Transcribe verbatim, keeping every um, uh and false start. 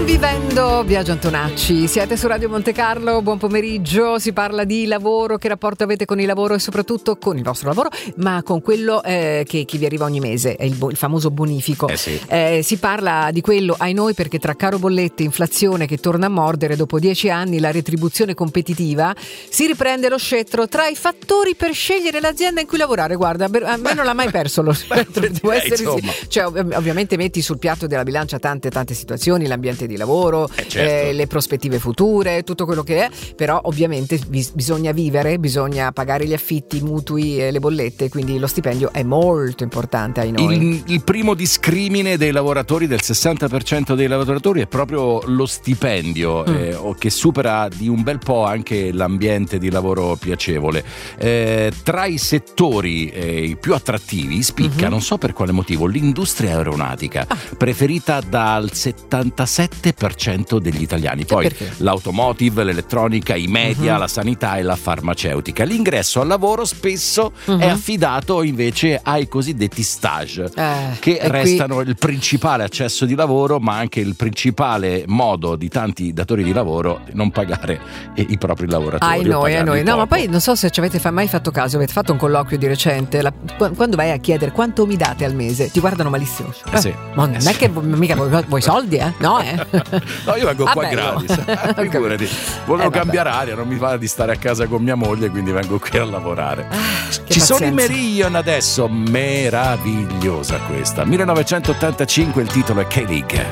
Convivendo, Biagio Antonacci, siete su Radio Monte Carlo, buon pomeriggio, si parla di lavoro, che rapporto avete con il lavoro e soprattutto con il vostro lavoro, ma con quello eh, che, che vi arriva ogni mese, è il, bo- il famoso bonifico. Eh sì. Eh, si parla di quello, ai noi, perché tra caro bollette, inflazione che torna a mordere, dopo dieci anni la retribuzione competitiva, si riprende lo scettro tra i fattori per scegliere l'azienda in cui lavorare. Guarda, a me non l'ha mai perso lo scettro, devo essere sì. Cioè, ov- ovviamente metti sul piatto della bilancia tante tante situazioni, l'ambiente di lavoro, eh certo. eh, le prospettive future, tutto quello che è, però ovviamente bis- bisogna vivere, bisogna pagare gli affitti, i mutui e le bollette, quindi lo stipendio è molto importante ai noi. Il, il primo discrimine dei lavoratori, del sessanta per cento dei lavoratori, è proprio lo stipendio, mm. eh, che supera di un bel po' anche l'ambiente di lavoro piacevole. Eh, tra i settori eh, più attrattivi spicca, mm-hmm. non so per quale motivo, l'industria aeronautica, ah. preferita dal settantasette per cento degli italiani. Poi l'automotive, l'elettronica, i media, uh-huh. la sanità e la farmaceutica. L'ingresso al lavoro spesso uh-huh. è affidato invece ai cosiddetti stage, eh, che restano qui il principale accesso di lavoro, ma anche il principale modo di tanti datori di lavoro di non pagare i propri lavoratori. Ai noi, ai noi. No, ma poi non so se ci avete mai fatto caso, avete fatto un colloquio di recente, la, quando vai a chiedere quanto mi date al mese, ti guardano malissimo. Eh, sì. Ma non eh, è sì. che mica vuoi, vuoi soldi, eh? No, eh? No, io vengo ah, qua bello. gratis. Figurati. Volevo eh, cambiare aria, non mi va di stare a casa con mia moglie, quindi vengo qui a lavorare. Ah, Ci pazienza. sono i Meridian adesso, meravigliosa questa. millenovecentottantacinque, il titolo è K-League.